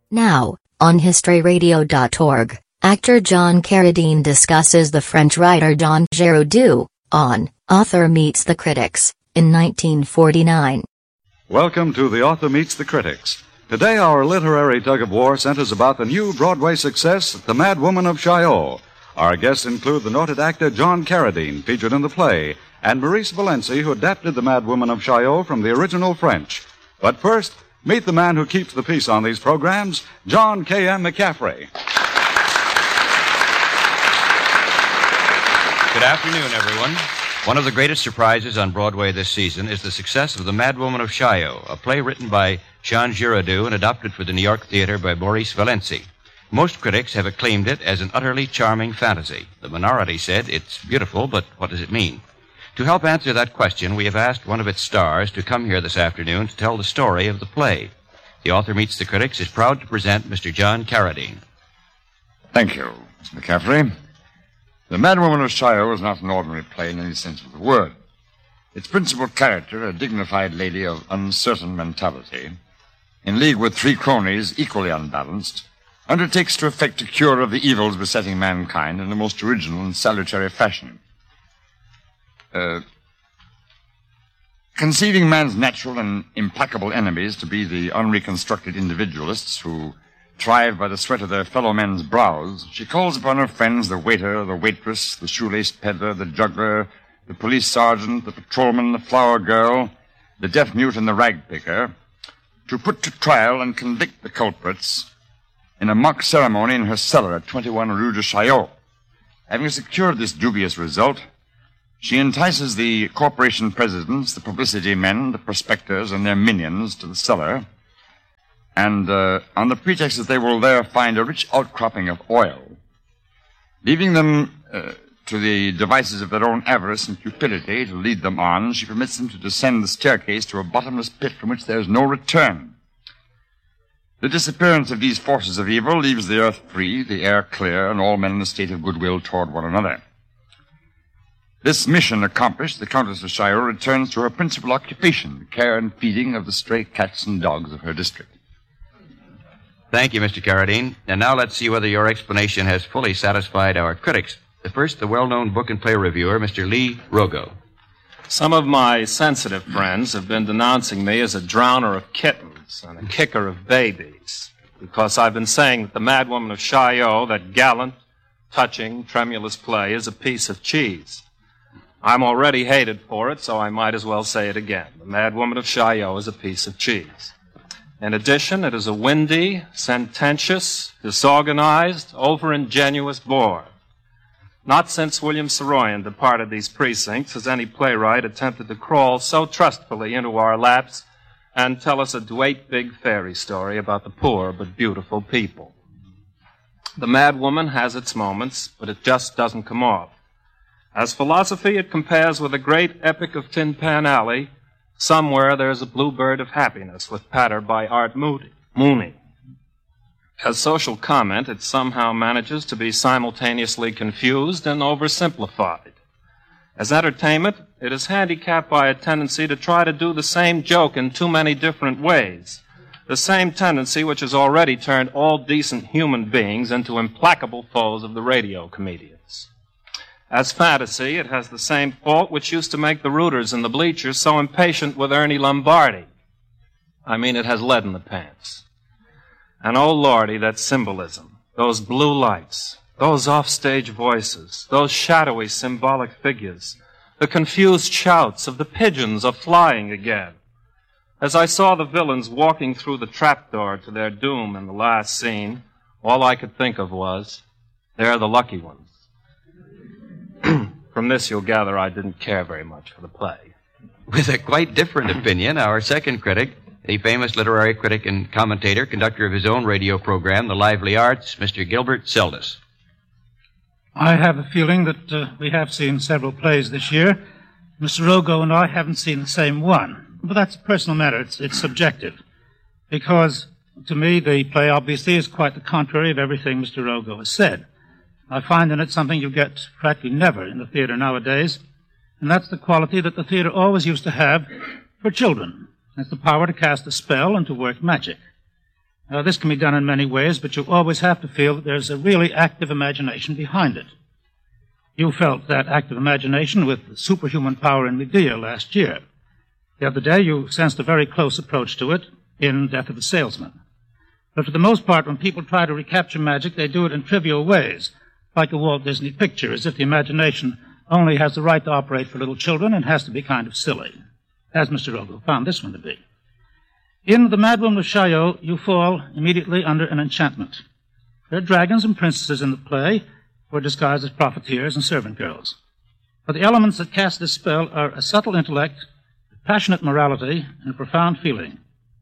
Now, on historyradio.org, actor John Carradine discusses the French writer Jean Giraudoux on Author Meets the Critics in 1949. Welcome to The Author Meets the Critics. Today our literary tug-of-war centers about the new Broadway success, The Mad Woman of Chaillot. Our guests include the noted actor John Carradine, featured in the play, and Maurice Valenci, who adapted The Mad Woman of Chaillot from the original French. But first, meet the man who keeps the peace on these programs, John K.M. McCaffrey. Good afternoon, everyone. One of the greatest surprises on Broadway this season is the success of The Mad Woman of Chaillot, a play written by Jean Giraudoux and adapted for the New York Theater by Maurice Valenci. Most critics have acclaimed it as an utterly charming fantasy. The minority said it's beautiful, but what does it mean? To help answer that question, we have asked one of its stars to come here this afternoon to tell the story of the play. The Author Meets the Critics is proud to present Mr. John Carradine. Thank you, Mr. McCaffrey. The Mad Woman of Chaillot is not an ordinary play in any sense of the word. Its principal character, a dignified lady of uncertain mentality, in league with three cronies equally unbalanced, undertakes to effect a cure of the evils besetting mankind in the most original and salutary fashion. Conceiving man's natural and implacable enemies to be the unreconstructed individualists who thrive by the sweat of their fellow men's brows, she calls upon her friends, the waiter, the waitress, the shoelaced peddler, the juggler, the police sergeant, the patrolman, the flower girl, the deaf-mute, and the rag-picker, to put to trial and convict the culprits in a mock ceremony in her cellar at 21 Rue de Chaillot. Having secured this dubious result, she entices the corporation presidents, the publicity men, the prospectors, and their minions to the cellar, and on the pretext that they will there find a rich outcropping of oil, leaving them to the devices of their own avarice and cupidity to lead them on, she permits them to descend the staircase to a bottomless pit from which there is no return. The disappearance of these forces of evil leaves the earth free, the air clear, and all men in a state of goodwill toward one another. This mission accomplished, the Countess of Chaillot returns to her principal occupation, the care and feeding of the stray cats and dogs of her district. Thank you, Mr. Carradine. And now let's see whether your explanation has fully satisfied our critics. First, the well-known book and play reviewer, Mr. Lee Rogo. Some of my sensitive friends have been denouncing me as a drowner of kittens and a kicker of babies because I've been saying that The Mad Woman of Chaillot, that gallant, touching, tremulous play, is a piece of cheese. I'm already hated for it, so I might as well say it again. The Mad Woman of Chaillot is a piece of cheese. In addition, it is a windy, sententious, disorganized, over-ingenuous bore. Not since William Saroyan departed these precincts has any playwright attempted to crawl so trustfully into our laps and tell us a great big fairy story about the poor but beautiful people. The Mad Woman has its moments, but it just doesn't come off. As philosophy, it compares with the great epic of Tin Pan Alley, Somewhere There's a Bluebird of Happiness, with patter by Art Mooney. As social comment, it somehow manages to be simultaneously confused and oversimplified. As entertainment, it is handicapped by a tendency to try to do the same joke in too many different ways, the same tendency which has already turned all decent human beings into implacable foes of the radio comedians. As fantasy, it has the same fault which used to make the rooters in the bleachers so impatient with Ernie Lombardi. I mean, it has lead in the pants. And oh, Lordy, that symbolism, those blue lights, those offstage voices, those shadowy symbolic figures, the confused shouts of the pigeons a-flying again. As I saw the villains walking through the trapdoor to their doom in the last scene, all I could think of was, they're the lucky ones. From this, you'll gather I didn't care very much for the play. With a quite different opinion, our second critic, the famous literary critic and commentator, conductor of his own radio program, The Lively Arts, Mr. Gilbert Seldes. I have a feeling that we have seen several plays this year. Mr. Rogo and I haven't seen the same one. But that's a personal matter. It's subjective. Because, to me, the play obviously is quite the contrary of everything Mr. Rogo has said. I find in it something you get practically never in the theater nowadays, and that's the quality that the theater always used to have for children. It's the power to cast a spell and to work magic. This can be done in many ways, but you always have to feel that there's a really active imagination behind it. You felt that active imagination with superhuman power in Medea last year. The other day, you sensed a very close approach to it in Death of a Salesman. But for the most part, when people try to recapture magic, they do it in trivial ways, like a Walt Disney picture, as if the imagination only has the right to operate for little children and has to be kind of silly, as Mr. Rogo found this one to be. In The Mad Woman of Chaillot, you fall immediately under an enchantment. There are dragons and princesses in the play who are disguised as profiteers and servant girls. But the elements that cast this spell are a subtle intellect, a passionate morality, and a profound feeling.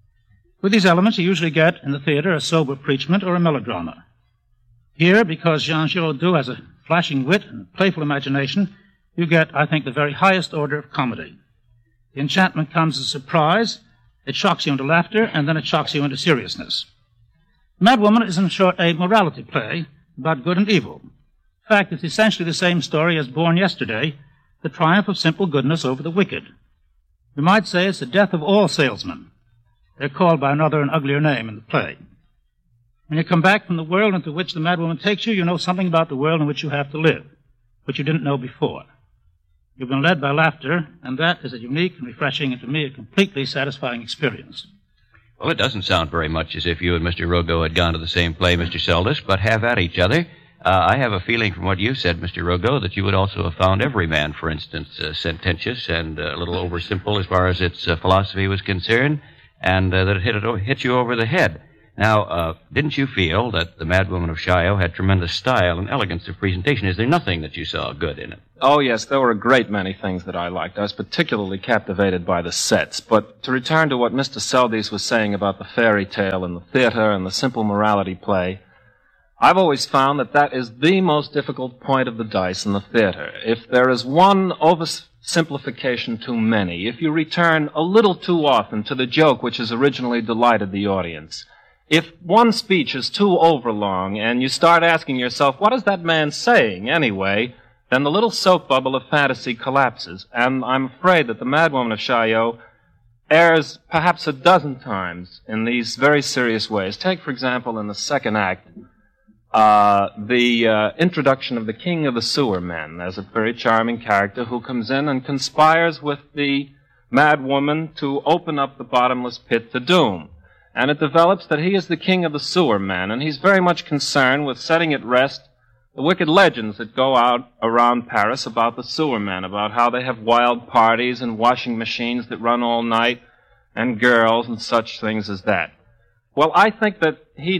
With these elements, you usually get in the theater a sober preachment or a melodrama. Here, because Jean Giraudoux has a flashing wit and a playful imagination, you get, I think, the very highest order of comedy. The enchantment comes as a surprise, it shocks you into laughter, and then it shocks you into seriousness. Mad Woman is, in short, a morality play about good and evil. In fact, it's essentially the same story as Born Yesterday, the triumph of simple goodness over the wicked. We might say it's the death of all salesmen. They're called by another and uglier name in the play. When you come back from the world into which the Mad Woman takes you, you know something about the world in which you have to live, which you didn't know before. You've been led by laughter, and that is a unique and refreshing and, to me, a completely satisfying experience. Well, it doesn't sound very much as if you and Mr. Rogo had gone to the same play, Mr. Seldes, but have at each other. I have a feeling from what you said, Mr. Rogo, that you would also have found Everyman, for instance, sententious and a little oversimple as far as its philosophy was concerned, and that it hit you over the head. Now, didn't you feel that The Mad Woman of Chaillot had tremendous style and elegance of presentation? Is there nothing that you saw good in it? Oh, yes, there were a great many things that I liked. I was particularly captivated by the sets. But to return to what Mr. Seldes was saying about the fairy tale and the theater and the simple morality play, I've always found that that is the most difficult point of the dice in the theater. If there is one oversimplification too many, if you return a little too often to the joke which has originally delighted the audience, if one speech is too overlong and you start asking yourself, what is that man saying anyway, then the little soap bubble of fantasy collapses. And I'm afraid that The Mad Woman of Chaillot airs perhaps a dozen times in these very serious ways. Take, for example, in the second act, the introduction of the King of the Sewer Men as a very charming character who comes in and conspires with the Mad Woman to open up the bottomless pit to doom. And it develops that he is the king of the sewer men, and he's very much concerned with setting at rest the wicked legends that go out around Paris about the sewer men, about how they have wild parties and washing machines that run all night, and girls and such things as that. Well, I think that he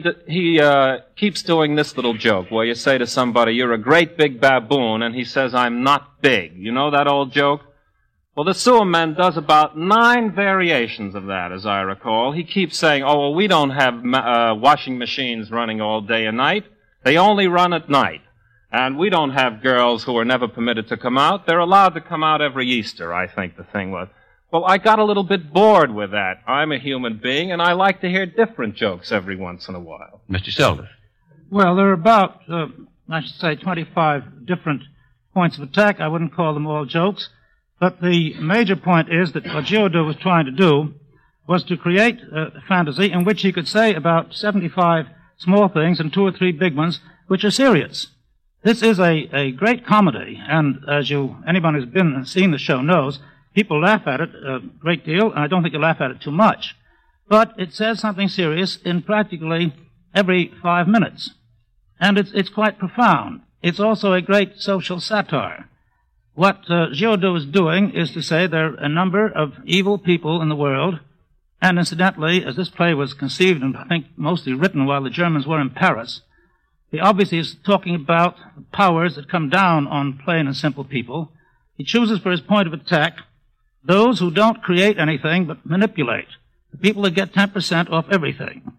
keeps doing this little joke where you say to somebody, you're a great big baboon, and he says, I'm not big. You know that old joke? Well, the sewer man does about 9 variations of that, as I recall. He keeps saying, oh, well, we don't have washing machines running all day and night. They only run at night. And we don't have girls who are never permitted to come out. They're allowed to come out every Easter, I think the thing was. Well, I got a little bit bored with that. I'm a human being, and I like to hear different jokes every once in a while. Mr. Seldes. Well, there are about, I should say, 25 different points of attack. I wouldn't call them all jokes. But the major point is that what Giraudoux was trying to do was to create a fantasy in which he could say about 75 small things and 2 or 3 big ones which are serious. This is a great comedy, and as anyone who's been and seen the show knows, people laugh at it a great deal, and I don't think you laugh at it too much. But it says something serious in practically every 5 minutes. And it's quite profound. It's also a great social satire. What Giraudoux is doing is to say there are a number of evil people in the world, and incidentally, as this play was conceived and I think mostly written while the Germans were in Paris, he obviously is talking about the powers that come down on plain and simple people. He chooses for his point of attack those who don't create anything but manipulate, the people that get 10% off everything,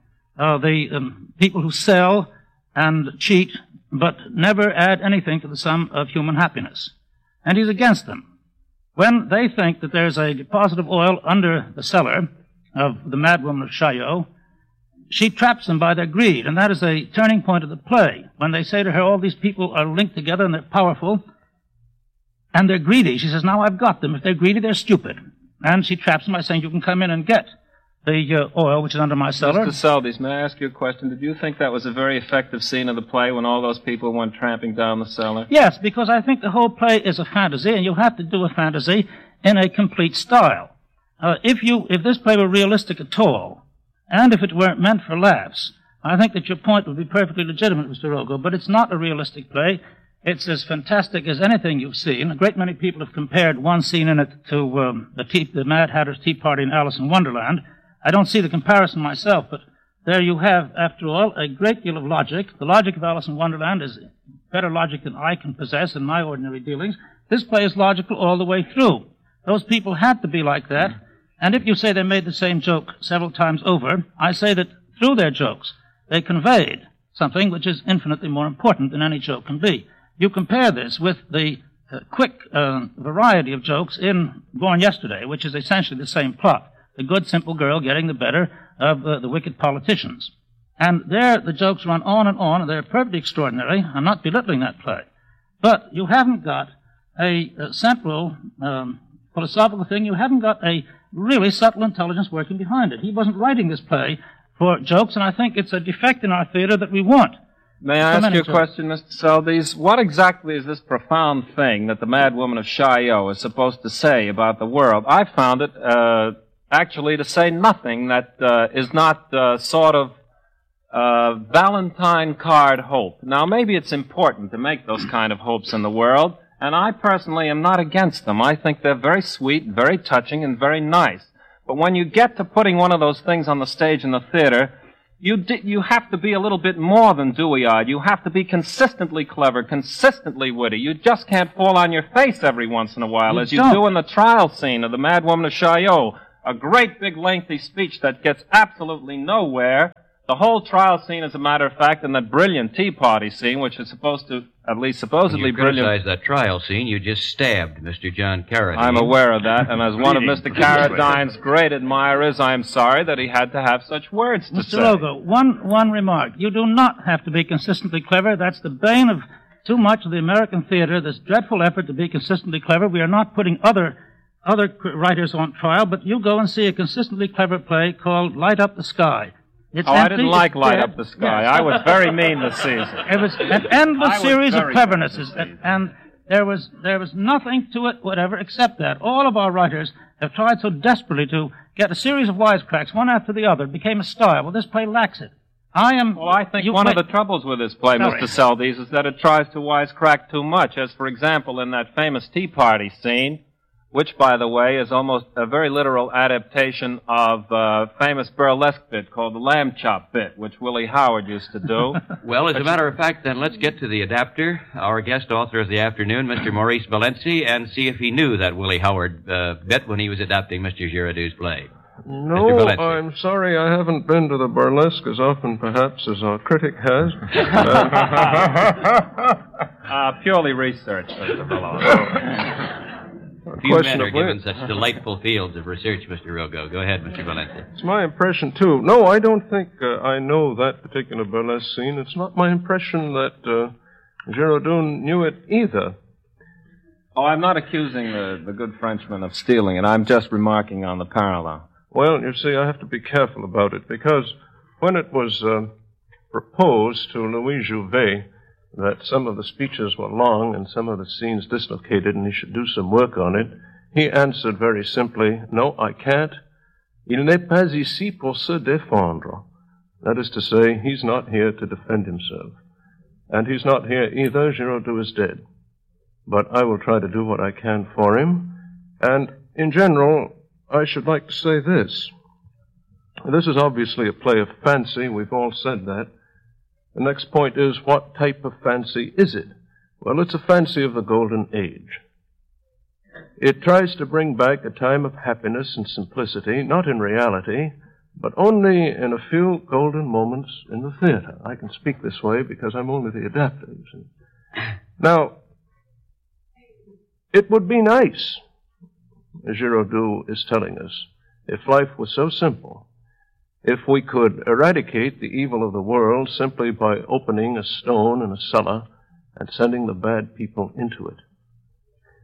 the people who sell and cheat but never add anything to the sum of human happiness. And he's against them. When they think that there's a deposit of oil under the cellar of the Mad Woman of Chaillot, she traps them by their greed, and that is a turning point of the play. When they say to her, all these people are linked together and they're powerful, and they're greedy, she says, now I've got them. If they're greedy, they're stupid. And she traps them by saying, you can come in and get the oil which is under my cellar. Mr. Seldes, may I ask you a question? Did you think that was a very effective scene of the play when all those people went tramping down the cellar? Yes, because I think the whole play is a fantasy, and you have to do a fantasy in a complete style. If this play were realistic at all, and if it weren't meant for laughs, I think that your point would be perfectly legitimate, Mr. Rogo, but it's not a realistic play. It's as fantastic as anything you've seen. A great many people have compared one scene in it to the Mad Hatter's Tea Party in Alice in Wonderland. I don't see the comparison myself, but there you have, after all, a great deal of logic. The logic of Alice in Wonderland is better logic than I can possess in my ordinary dealings. This play is logical all the way through. Those people had to be like that, and if you say they made the same joke several times over, I say that through their jokes, they conveyed something which is infinitely more important than any joke can be. You compare this with the quick variety of jokes in Born Yesterday, which is essentially the same plot. The good, simple girl getting the better of the wicked politicians. And there the jokes run on, and they're perfectly extraordinary. I'm not belittling that play. But you haven't got a central philosophical thing. You haven't got a really subtle intelligence working behind it. He wasn't writing this play for jokes, and I think it's a defect in our theater that we want. May I ask you a question, Mr. Seldes? What exactly is this profound thing that the Mad Woman of Chaillot is supposed to say about the world? I found it actually to say nothing that is not sort of Valentine card hope. Now, maybe it's important to make those kind of hopes in the world, and I personally am not against them. I think they're very sweet, very touching, and very nice. But when you get to putting one of those things on the stage in the theater, you have to be a little bit more than dewy-eyed. You have to be consistently clever, consistently witty. You just can't fall on your face every once in a while, as you do in the trial scene of the Mad Woman of Chaillot. A great big lengthy speech that gets absolutely nowhere. The whole trial scene, as a matter of fact, and that brilliant tea party scene, which is supposed to, at least supposedly brilliant. You criticized that trial scene. You just stabbed Mr. John Carradine. I'm aware of that, and as one of Mr. Carradine's great admirers, I am sorry that he had to have such words to say. Mr. Logo, one remark. You do not have to be consistently clever. That's the bane of too much of the American theater, this dreadful effort to be consistently clever. We are not putting other writers on trial, but you go and see a consistently clever play called Light Up the Sky. It's empty, I didn't like Light Up the Sky. Yes. I was very mean this season. It was an endless series of clevernesses, and there was nothing to it whatever except that. All of our writers have tried so desperately to get a series of wisecracks, one after the other. It became a style. Well, this play lacks it. I think one of the troubles with this play, Mr. Seldes, is that it tries to wisecrack too much, as, for example, in that famous tea party scene, which, by the way, is almost a very literal adaptation of a famous burlesque bit called the Lamb Chop bit, which Willie Howard used to do. Well, as a matter of fact, then let's get to the adapter, our guest author of the afternoon, Mr. Maurice Valenci, and see if he knew that Willie Howard bit when he was adapting Mr. Girardot's play. No, I'm sorry I haven't been to the burlesque as often, perhaps, as our critic has. Purely research, Mr. Malone. Few men are given such delightful fields of research, Mr. Rogo. Go ahead, Mr. Valenci. It's my impression, too. No, I don't think I know that particular burlesque scene. It's not my impression that Girardot knew it either. Oh, I'm not accusing the good Frenchman of stealing it. I'm just remarking on the parallel. Well, you see, I have to be careful about it, because when it was proposed to Louis Jouvet that some of the speeches were long and some of the scenes dislocated and he should do some work on it, he answered very simply, "No, I can't. Il n'est pas ici pour se défendre." That is to say, he's not here to defend himself. And he's not here either. Girardot is dead. But I will try to do what I can for him. And in general, I should like to say this. This is obviously a play of fancy. We've all said that. The next point is, what type of fancy is it? Well, it's a fancy of the Golden Age. It tries to bring back a time of happiness and simplicity, not in reality, but only in a few golden moments in the theater. I can speak this way because I'm only the adapter, you see. Now, it would be nice, as Girardot is telling us, if life was so simple, if we could eradicate the evil of the world simply by opening a stone in a cellar and sending the bad people into it.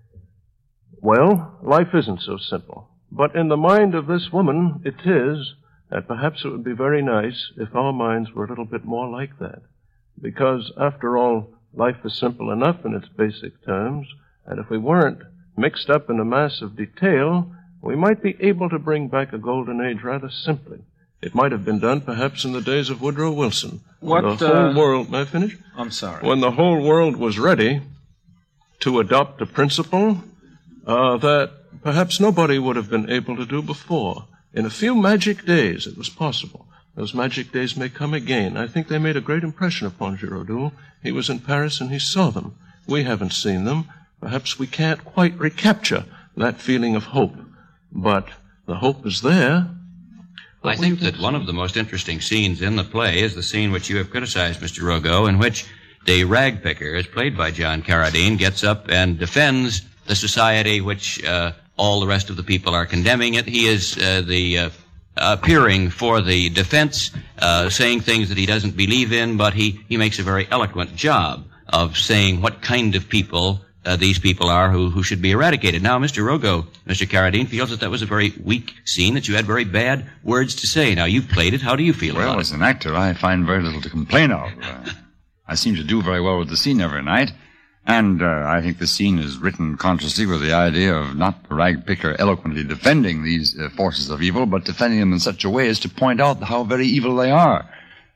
Well, life isn't so simple. But in the mind of this woman, it is, that perhaps it would be very nice if our minds were a little bit more like that. Because, after all, life is simple enough in its basic terms, and if we weren't mixed up in a mass of detail, we might be able to bring back a golden age rather simply. It might have been done perhaps in the days of Woodrow Wilson. When the whole world... May I finish? I'm sorry. When the whole world was ready to adopt a principle that perhaps nobody would have been able to do before. In a few magic days, it was possible. Those magic days may come again. I think they made a great impression upon Giraudoux. He was in Paris and he saw them. We haven't seen them. Perhaps we can't quite recapture that feeling of hope. But the hope is there. I think that one of the most interesting scenes in the play is the scene which you have criticized, Mr. Rogo, in which the ragpicker, as played by John Carradine, gets up and defends the society which all the rest of the people are condemning it. He is appearing for the defense, saying things that he doesn't believe in, but he makes a very eloquent job of saying what kind of people these people are who should be eradicated. Now, Mr. Rogo, Mr. Carradine, feels that was a very weak scene, that you had very bad words to say. Now, you've played it. How do you feel about it? Well, as an actor, I find very little to complain of. I seem to do very well with the scene every night, and I think the scene is written consciously with the idea of not the ragpicker eloquently defending these forces of evil, but defending them in such a way as to point out how very evil they are.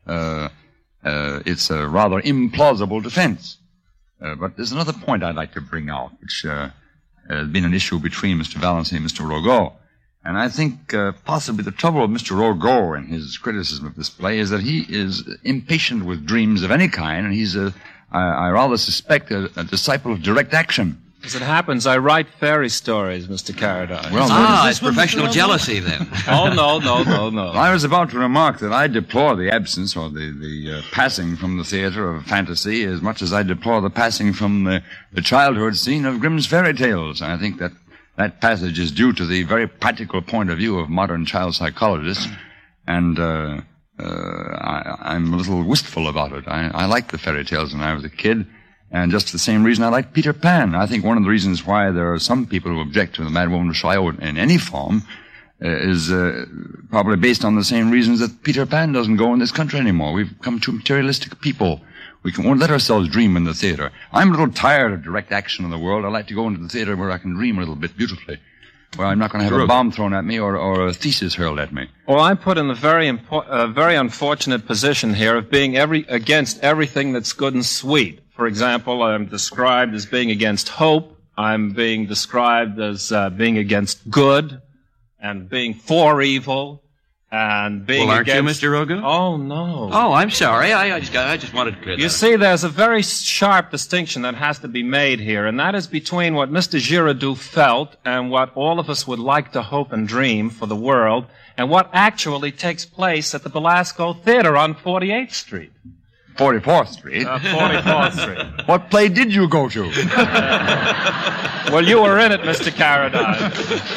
It's a rather implausible defense. But there's another point I'd like to bring out, which has been an issue between Mr. Valency and Mr. Rogo. And I think possibly the trouble with Mr. Rogo in his criticism of this play is that he is impatient with dreams of any kind, and he's, I rather suspect, a disciple of direct action. As it happens, I write fairy stories, Mr. Carradine. Well, it's professional jealousy, then. Oh, no. I was about to remark that I deplore the absence or the passing from the theater of fantasy as much as I deplore the passing from the childhood scene of Grimm's fairy tales. I think that passage is due to the very practical point of view of modern child psychologists, and I'm a little wistful about it. I liked the fairy tales when I was a kid, and just for the same reason I like Peter Pan. I think one of the reasons why there are some people who object to the Mad Woman of Chaillot in any form is probably based on the same reasons that Peter Pan doesn't go in this country anymore. We've become too materialistic people. We won't let ourselves dream in the theater. I'm a little tired of direct action in the world. I like to go into the theater where I can dream a little bit beautifully, where I'm not going to have a bomb thrown at me or a thesis hurled at me. Well, I'm put in the very unfortunate position here of being against everything that's good and sweet. For example, I'm described as being against hope. I'm being described as being against good and being for evil and being aren't against... you, Mr. Rogo? Oh, no. Oh, I'm sorry. I just wanted to clear that You up. see, there's a very sharp distinction that has to be made here, and that is between what Mr. Giraudoux felt and what all of us would like to hope and dream for the world, and what actually takes place at the Belasco Theater on 48th Street. 44th Street? 44th Street. What play did you go to? Well, you were in it, Mr. Carradine.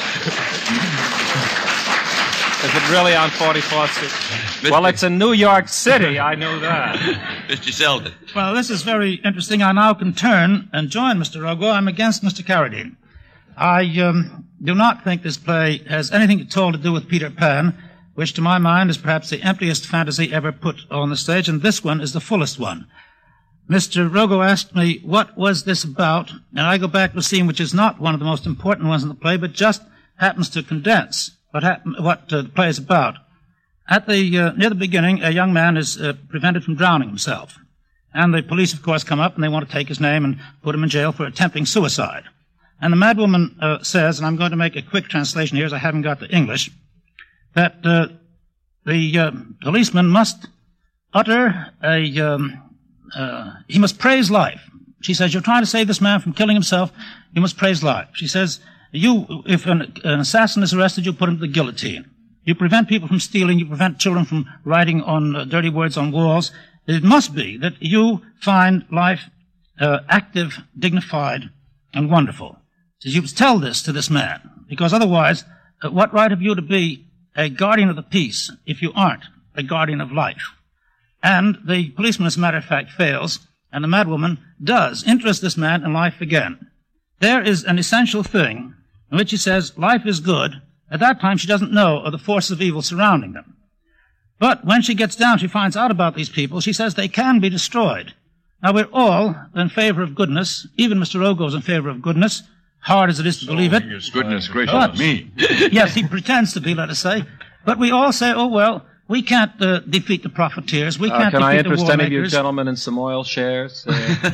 Is it really on 44th Street? Well, it's in New York City. I knew that. Mr. Selden. Well, this is very interesting. I now can turn and join Mr. Rogo. I'm against Mr. Carradine. I do not think this play has anything at all to do with Peter Pan, which to my mind is perhaps the emptiest fantasy ever put on the stage, and this one is the fullest one. Mr. Rogo asked me, what was this about? And I go back to a scene which is not one of the most important ones in the play, but just happens to condense what the play is about. At the near the beginning, a young man is prevented from drowning himself. And the police, of course, come up, and they want to take his name and put him in jail for attempting suicide. And the madwoman says, and I'm going to make a quick translation here, as I haven't got the English, that the policeman must utter he must praise life. She says, you're trying to save this man from killing himself, you must praise life. She says, if an assassin is arrested, you put him to the guillotine. You prevent people from stealing, you prevent children from writing on dirty words on walls. It must be that you find life active, dignified, and wonderful. So you must tell this to this man, because otherwise, what right have you to be a guardian of the peace if you aren't a guardian of life? And the policeman, as a matter of fact, fails, and the madwoman does interest this man in life again. There is an essential thing in which he says life is good. At that time, she doesn't know of the forces of evil surrounding them. But when she gets down, she finds out about these people. She says they can be destroyed. Now, we're all in favor of goodness. Even Mr. Rogo's in favor of goodness, hard as it is to believe it. Goodness gracious me. Yes, he pretends to be, let us say. But we all say, oh, well, we can't defeat the profiteers. We can't can defeat I the interest war any of you makers. gentlemen in some oil shares?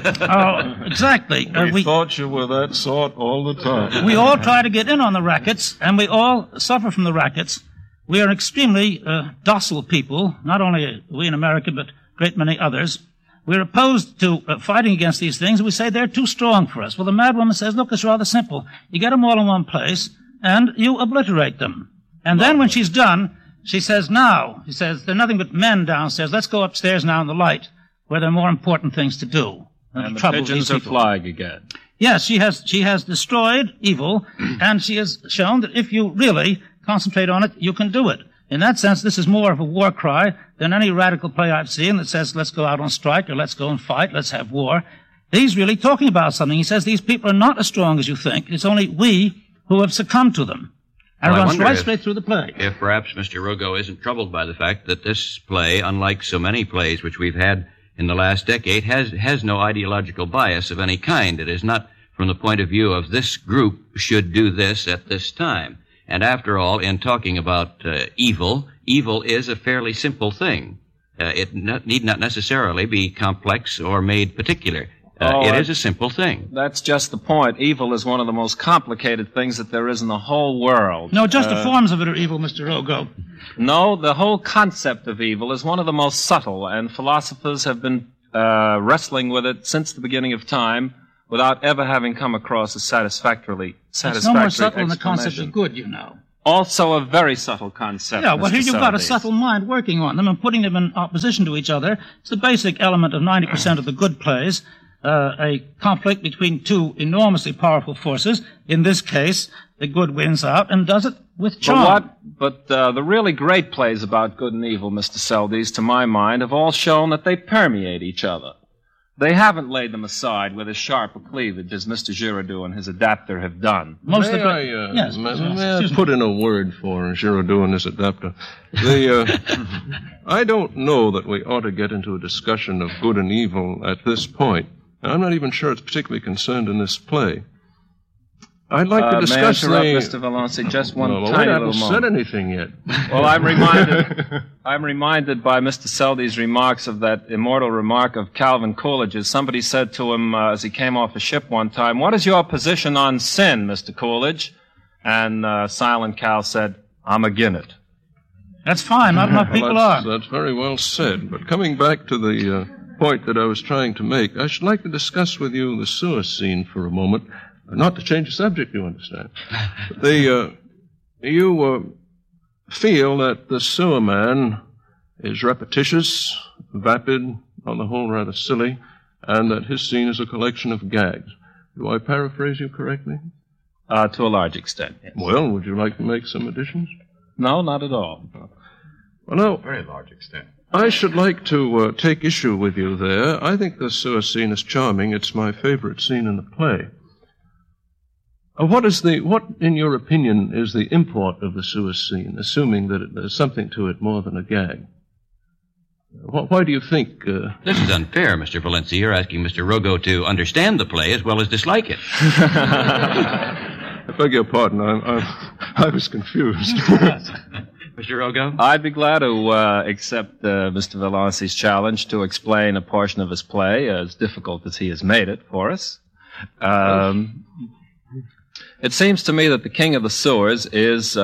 Oh, exactly. We thought you were that sort all the time. We all try to get in on the rackets, and we all suffer from the rackets. We are extremely docile people, not only we in America, but a great many others. We're opposed to fighting against these things, and we say they're too strong for us. Well, the madwoman says, look, it's rather simple. You get them all in one place, and you obliterate them. And then when she's done, she says, now, she says, there are nothing but men downstairs. Let's go upstairs now in the light, where there are more important things to do. And the pigeons are flying again. Yes, she has destroyed evil, and she has shown that if you really concentrate on it, you can do it. In that sense, this is more of a war cry than any radical play I've seen that says, let's go out on strike, or let's go and fight, let's have war. He's really talking about something. He says these people are not as strong as you think. It's only we who have succumbed to them. And it runs right straight through the play. If perhaps Mr. Rogo isn't troubled by the fact that this play, unlike so many plays which we've had in the last decade, has no ideological bias of any kind. It is not from the point of view of this group should do this at this time. And after all, in talking about evil is a fairly simple thing. It need not necessarily be complex or made particular. It is a simple thing. That's just the point. Evil is one of the most complicated things that there is in the whole world. No, just the forms of it are evil, Mr. Rogo. No, the whole concept of evil is one of the most subtle, and philosophers have been wrestling with it since the beginning of time without ever having come across a satisfactory It's no more subtle than the concept of good, you know. Also a very subtle concept. Yeah, well, Mr. here you've got a Seldes. subtle mind working on them and putting them in opposition to each other. It's the basic element of 90% of the good plays. A conflict between two enormously powerful forces. In this case, the good wins out and does it with charm. But the really great plays about good and evil, Mr. Seldes, to my mind, have all shown that they permeate each other. They haven't laid them aside with as sharp a cleavage as Mr. Giraudoux and his adapter have done. May I put in a word for Giraudoux and his adapter? I don't know that we ought to get into a discussion of good and evil at this point. I'm not even sure it's particularly concerned in this play. I'd like to discuss may I interrupt, Mr. Valenci, just one tiny little moment. I haven't said anything yet. Well, I'm reminded by Mr. Seldes' remarks of that immortal remark of Calvin Coolidge's. Somebody said to him as he came off a ship one time, "What is your position on sin, Mr. Coolidge?" And Silent Cal said, "I'm agin it." That's fine. Not enough people are. That's very well said. But coming back to the point that I was trying to make, I should like to discuss with you the sewer scene for a moment. Not to change the subject, you understand. You feel that the sewer man is repetitious, vapid, on the whole rather silly, and that his scene is a collection of gags. Do I paraphrase you correctly? To a large extent, yes. Well, would you like to make some additions? No, not at all. Well, no. Very large extent. I should like to take issue with you there. I think the sewer scene is charming. It's my favorite scene in the play. What, in your opinion, is the import of the sewer scene, assuming that there's something to it more than a gag? Why do you think... This is unfair, Mr. Valenci. You're asking Mr. Rogo to understand the play as well as dislike it. I beg your pardon. I was confused. Mr. Rogo? I'd be glad to accept Mr. Valanci's challenge to explain a portion of his play, as difficult as he has made it for us. It seems to me that the King of the Sewers is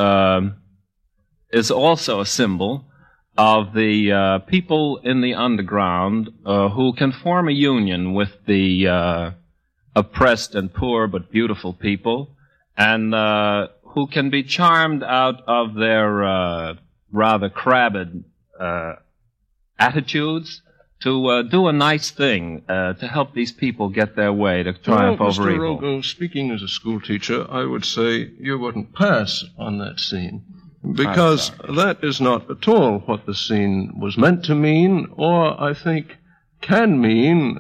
also a symbol of the people in the underground who can form a union with the oppressed and poor but beautiful people, and who can be charmed out of their rather crabbed attitudes to do a nice thing to help these people get their way, to triumph over evil. Mr. Rogo, speaking as a school teacher, I would say you wouldn't pass on that scene, because that is not at all what the scene was meant to mean, or I think can mean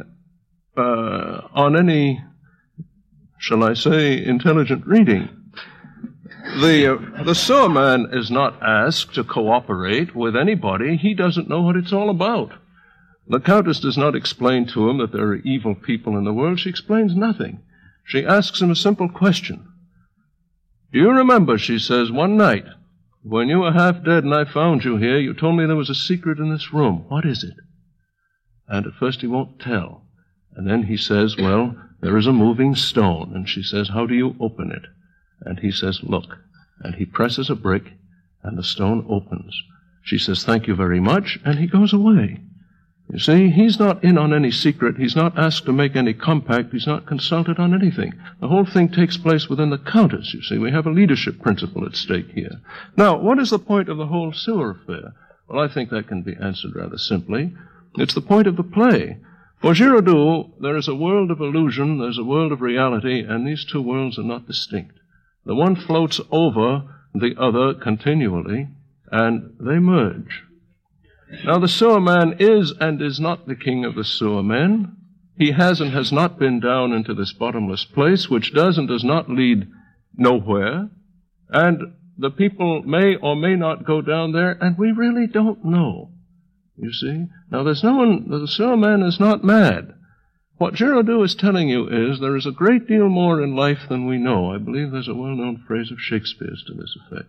on any, shall I say, intelligent reading. The sewer man is not asked to cooperate with anybody. He doesn't know what it's all about. The Countess does not explain to him that there are evil people in the world. She explains nothing. She asks him a simple question. Do you remember, she says, one night, when you were half dead and I found you here, you told me there was a secret in this room. What is it? And at first he won't tell. And then he says, well, there is a moving stone. And she says, how do you open it? And he says, look. And he presses a brick, and the stone opens. She says, thank you very much, and he goes away. You see, he's not in on any secret. He's not asked to make any compact. He's not consulted on anything. The whole thing takes place within the Countess, you see. We have a leadership principle at stake here. Now, what is the point of the whole sewer affair? Well, I think that can be answered rather simply. It's the point of the play. For Giraudoux, there is a world of illusion, there's a world of reality, and these two worlds are not distinct. The one floats over the other continually, and they merge. Now, the sewer man is and is not the king of the sewer men. He has and has not been down into this bottomless place, which does and does not lead nowhere. And the people may or may not go down there, and we really don't know. You see? Now, the sewer man is not mad. What Giraudoux is telling you is there is a great deal more in life than we know. I believe there's a well-known phrase of Shakespeare's to this effect.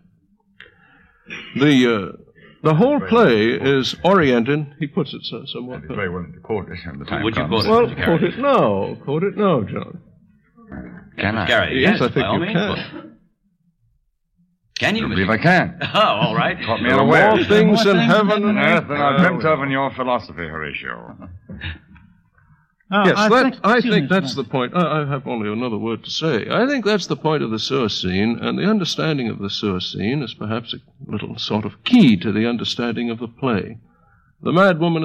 The whole play is oriented, he puts it somewhat... It's very willing to quote it when the time Would you comes. quote it? Well, quote it now. Quote it now, John. Can I? Gary, Yes, I by think all you means. can. Can you, I believe Mr. I can. Oh, all right. Caught me There are unaware. more things in heaven and Earth earth than I dreamt of in your philosophy, Horatio. Yes, I excuse think me, that's Mr. the point. I have only another word to say. I think that's the point of the sewer scene, and the understanding of the sewer scene is perhaps a little sort of key to the understanding of the play. The mad woman